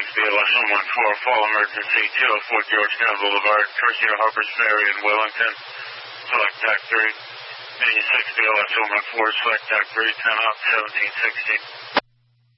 BLS 114, fall emergency, 204 Georgetown Boulevard, Torsia Harper's Ferry in Wellington. Select TAC 3. 86 BLS 114, select TAC 3, 10 up, 1760.